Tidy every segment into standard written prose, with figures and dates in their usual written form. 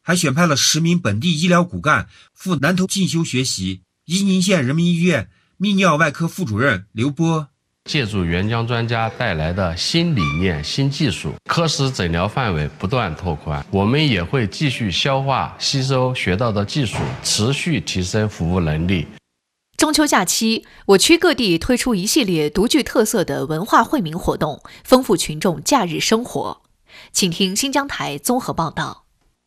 还选派了10名本地医疗骨干赴南头进修学习。伊宁县人民医院泌尿外科副主任刘波， 借助援疆专家带来的新理念、新技术，科室诊疗范围不断拓宽。我们也会继续消化吸收学到的技术，持续提升服务能力。 中秋假期，我区各地推出一系列独具特色的文化惠民活动，丰富群众假日生活。请听新疆台综合报道。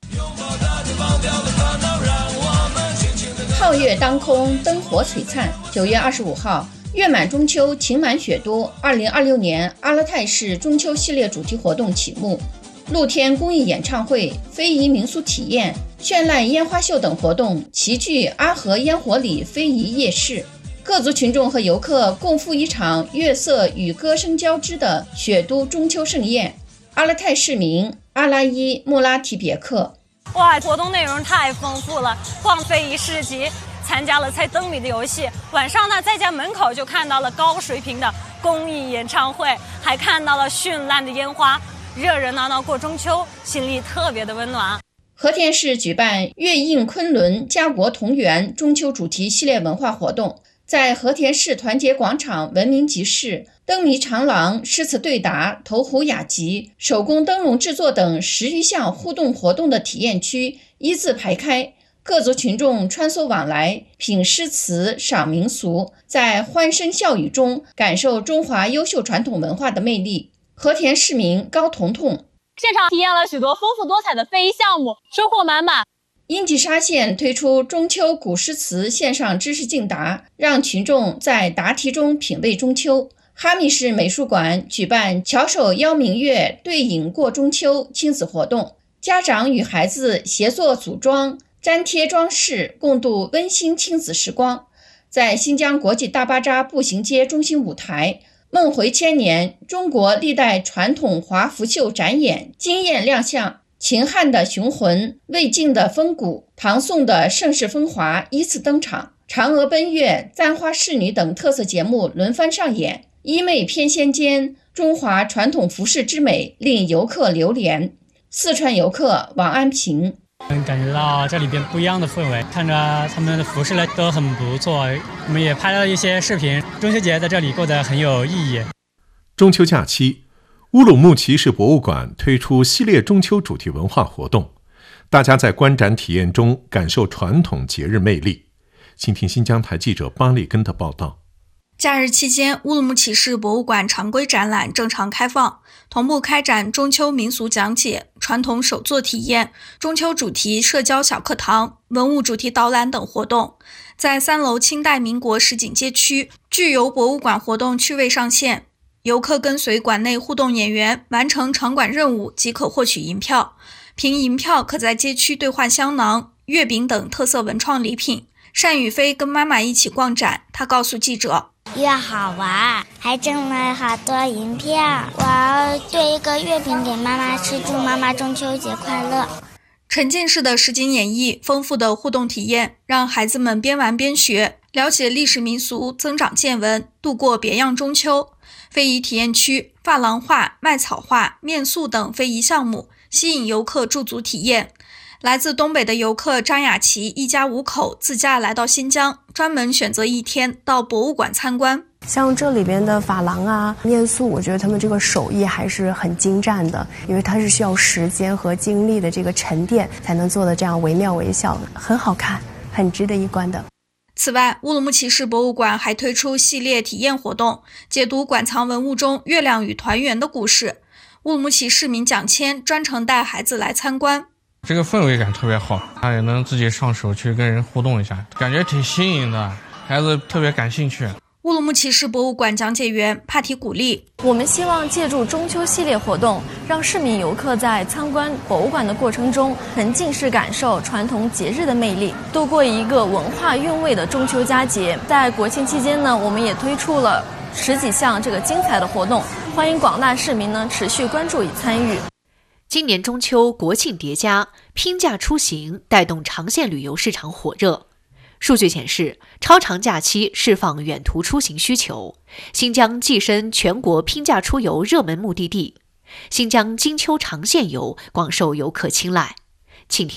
皓月当空，灯火璀璨。9月25号，月满中秋，晴满雪多。2026年阿勒泰市中秋系列主题活动启幕，露天公益演唱会、非遗民俗体验、绚烂烟花秀等活动齐聚阿河烟火里非遗夜市。各族群众和游客共赴一场月色与歌声交织的雪都中秋盛宴。阿勒泰市民阿拉伊穆拉提别克。 哇，活动内容太丰富了，逛非遗市集，参加了猜灯谜的游戏，晚上呢在家门口就看到了高水平的公益演唱会，还看到了绚烂的烟花，热热闹闹过中秋，心里特别的温暖。 和田市举办月映昆仑家国同源中秋主题系列文化活动，在和田市团结广场文明集市、灯谜长廊、诗词对答、投壶雅集、手工灯笼制作等10余项互动活动的体验区一字排开，各族群众穿梭往来，品诗词、赏民俗，在欢声笑语中感受中华优秀传统文化的魅力。和田市民高彤彤， 现场体验了许多丰富多彩的非遗项目，收获满满。 阴吉沙县推出中秋古诗词线上知识竞答，让群众在答题中品味中秋。哈密市美术馆举办巧手邀明月，对影过中秋亲子活动，家长与孩子协作组装、粘贴装饰，共度温馨亲子时光。在新疆国际大巴扎步行街中心舞台，梦回千年中国历代传统华服绣展演惊艳亮相，秦汉的雄浑、魏晋的风骨、唐宋的盛世风华依次登场，嫦娥奔月、簪花仕女等特色节目轮番上演，衣袂翩跹间，中华传统服饰之美令游客流连。四川游客王安平， 感觉到这里边不一样的氛围，看着他们的服饰都很不错，我们也拍了一些视频。中秋节在这里过得很有意义。 中秋假期，乌鲁木齐市博物馆推出系列中秋主题文化活动，大家在观展体验中感受传统节日魅力。请听新疆台记者巴里根的报道。 假日期间，乌鲁木齐市博物馆常规展览正常开放，同步开展中秋民俗讲解、传统手作体验、中秋主题社交小课堂、文物主题导览等活动。在3楼清代民国实景街区，具有博物馆活动趣味上线，游客跟随馆内互动演员完成场馆任务即可获取银票，凭银票可在街区兑换香囊、月饼等特色文创礼品。单宇飞跟妈妈一起逛展，她告诉记者， 越好玩，还挣了好多银票，我要兑一个月饼给妈妈吃，祝妈妈中秋节快乐。 沉浸式的实景演绎，丰富的互动体验，让孩子们边玩边学，了解历史民俗，增长见闻，度过别样中秋。非遗体验区、珐琅画、麦草画、面塑等非遗项目吸引游客驻足体验。来自东北的游客张雅琪一家5口自驾来到新疆，专门选择1天到博物馆参观。 像这里边的珐琅啊、面塑，我觉得他们这个手艺还是很精湛的，因为它是需要时间和精力的这个沉淀才能做的这样惟妙惟肖的，很好看，很值得一观的。 此外，乌鲁木齐市博物馆还推出系列体验活动，解读馆藏文物中月亮与团圆的故事。乌鲁木齐市民蒋谦专程带孩子来参观。 这个氛围感特别好，他也能自己上手去跟人互动一下，感觉挺新颖的，孩子特别感兴趣。 乌鲁木齐市博物馆讲解员帕提鼓励， 我们希望借助中秋系列活动，让市民游客在参观博物馆的过程中沉浸式感受传统节日的魅力，度过一个文化韵味的中秋佳节。在国庆期间呢，我们也推出了10几项这个精彩的活动，欢迎广大市民呢持续关注与参与。 今年中秋国庆叠加，拼假出行带动长线旅游市场火热。数据显示，超长假期释放远途出行需求，新疆跻身全国拼假出游热门目的地。新疆金秋长线游广受游客青睐。请听